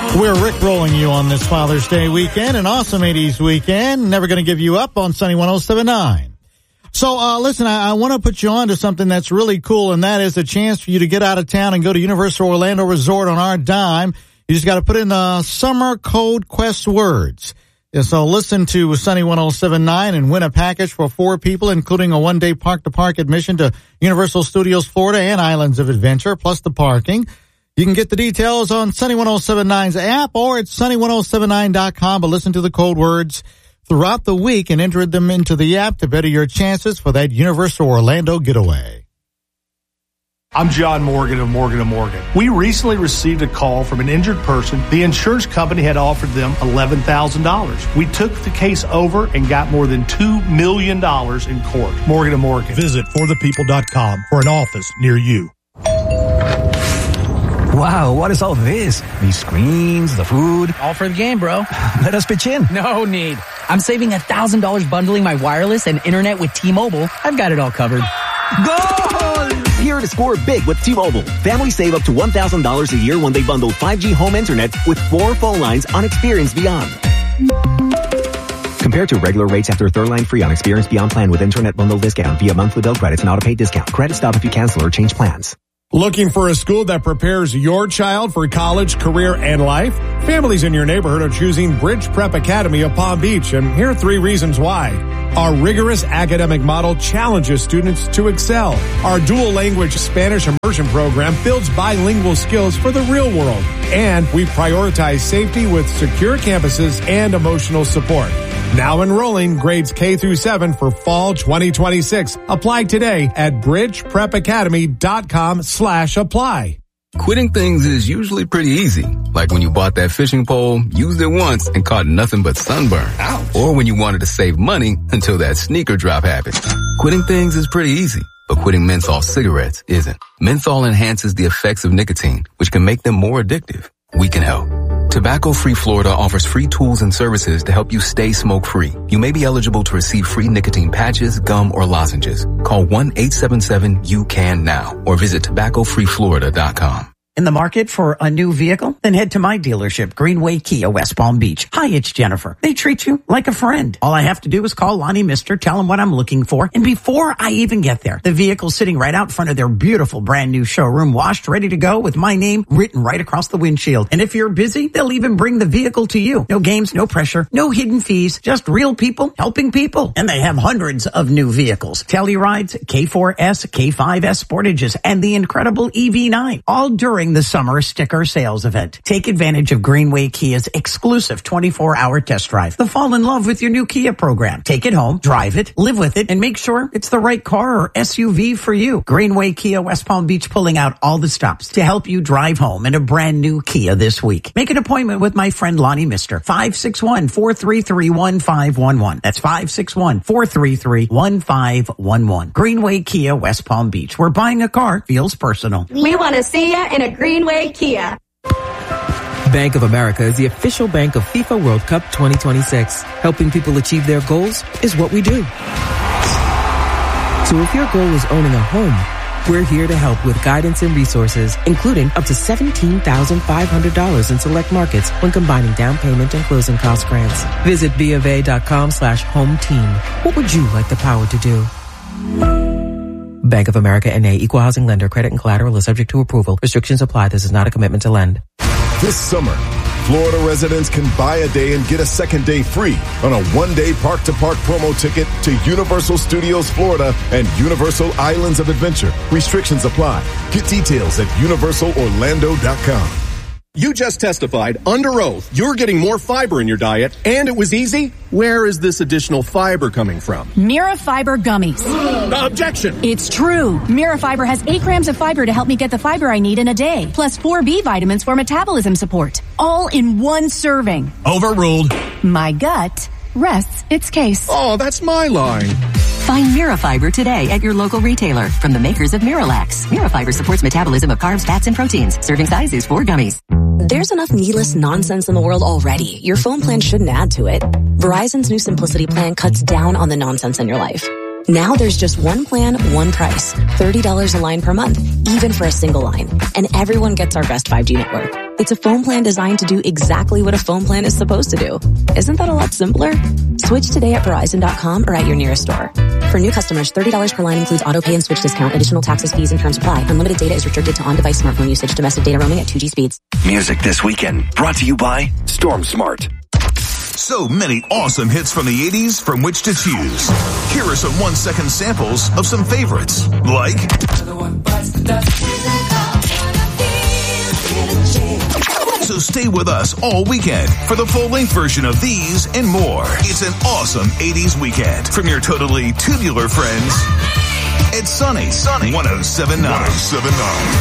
We're rickrolling you on this Father's Day weekend, an awesome 80s weekend. Never going to give you up on Sunny 107.9. So, listen, I want to put you on to something that's really cool, and that is a chance for you to get out of town and go to Universal Orlando Resort on our dime. You just got to put in the summer code quest words. And so listen to Sunny 107.9 and win a package for 4 people, including a one-day park-to-park admission to Universal Studios Florida and Islands of Adventure, plus the parking. You can get the details on Sunny 107.9's app or at sunny1079.com, but listen to the code words throughout the week and enter them into the app to better your chances for that Universal Orlando getaway. I'm John Morgan of Morgan & Morgan. We recently received a call from an injured person. The insurance company had offered them $11,000. We took the case over and got more than $2 million in court. Morgan & Morgan. Visit forthepeople.com for an office near you. Wow, what is all this? These screens, the food. All for the game, bro. Let us pitch in. No need. I'm saving $1,000 bundling my wireless and internet with T-Mobile. I've got it all covered. Goal! Here to score big with T-Mobile. Families save up to $1,000 a year when they bundle 5G home internet with 4 phone lines on Experience Beyond. Compared to regular rates after third line free on Experience Beyond plan with internet bundle discount via monthly bill credits and auto-pay discount. Credit stop if you cancel or change plans. Looking for a school that prepares your child for college, career, and life? Families in your neighborhood are choosing Bridge Prep Academy of Palm Beach, and here are 3 reasons why. Our rigorous academic model challenges students to excel. Our dual language Spanish immersion program builds bilingual skills for the real world. And we prioritize safety with secure campuses and emotional support. Now enrolling grades K through 7 for fall 2026. Apply today at bridgeprepacademy.com/apply. Quitting things is usually pretty easy. Like when you bought that fishing pole, used it once, and caught nothing but sunburn. Ouch. Or when you wanted to save money until that sneaker drop happened. Quitting things is pretty easy, but quitting menthol cigarettes isn't. Menthol enhances the effects of nicotine, which can make them more addictive. We can help. Tobacco Free Florida offers free tools and services to help you stay smoke-free. You may be eligible to receive free nicotine patches, gum, or lozenges. Call 1-877-YOU-CAN-NOW or visit tobaccofreeflorida.com. In the market for a new vehicle? Then head to my dealership, Greenway Kia, West Palm Beach. Hi, it's Jennifer. They treat you like a friend. All I have to do is call Lonnie Mister, tell him what I'm looking for, and before I even get there, the vehicle's sitting right out front of their beautiful brand new showroom, washed, ready to go, with my name written right across the windshield. And if you're busy, they'll even bring the vehicle to you. No games, no pressure, no hidden fees, just real people helping people. And they have hundreds of new vehicles. Tellurides, K4S, K5S Sportages, and the incredible EV9, all during the summer sticker sales event. Take advantage of Greenway Kia's exclusive 24-hour test drive. The Fall in Love with Your New Kia program. Take it home, drive it, live with it, and make sure it's the right car or SUV for you. Greenway Kia, West Palm Beach, pulling out all the stops to help you drive home in a brand new Kia this week. Make an appointment with my friend Lonnie Mister. 561-433-1511. That's 561-433-1511. Greenway Kia, West Palm Beach, where buying a car feels personal. We want to see you in a Greenway Kia. Bank of America is the official bank of FIFA World Cup 2026. Helping people achieve their goals is what we do. So if your goal is owning a home, we're here to help with guidance and resources, including up to $17,500 in select markets when combining down payment and closing cost grants. Visit BofA.com/home team. What would you like the power to do? Bank of America N.A. Equal Housing Lender. Credit and collateral is subject to approval. Restrictions apply. This is not a commitment to lend. This summer, Florida residents can buy a day and get a second day free on a one-day park-to-park promo ticket to Universal Studios Florida and Universal Islands of Adventure. Restrictions apply. Get details at universalorlando.com. You just testified under oath you're getting more fiber in your diet, and it was easy? Where is this additional fiber coming from? Mira Fiber Gummies. Objection! It's true. Mira Fiber has 8 grams of fiber to help me get the fiber I need in a day, plus 4 B vitamins for metabolism support, all in one serving. Overruled. My gut rests its case. Oh, that's my line. Find Mira Fiber today at your local retailer from the makers of Miralax. Mira Fiber supports metabolism of carbs, fats, and proteins. Serving size is 4 gummies. There's enough needless nonsense in the world already. Your phone plan shouldn't add to it. Verizon's new Simplicity plan cuts down on the nonsense in your life. Now there's just one plan, one price. $30 a line per month, even for a single line. And everyone gets our best 5G network. It's a phone plan designed to do exactly what a phone plan is supposed to do. Isn't that a lot simpler? Switch today at Verizon.com or at your nearest store. For new customers, $30 per line includes auto pay and switch discount. Additional taxes, fees, and terms apply. Unlimited data is restricted to on-device smartphone usage. Domestic data roaming at 2G speeds. Music this weekend brought to you by Storm Smart. So many awesome hits from the 80s from which to choose. Here are some 1-second samples of some favorites, like... So stay with us all weekend for the full-length version of these and more. It's an awesome 80s weekend from your totally tubular friends at Sunny 107.9.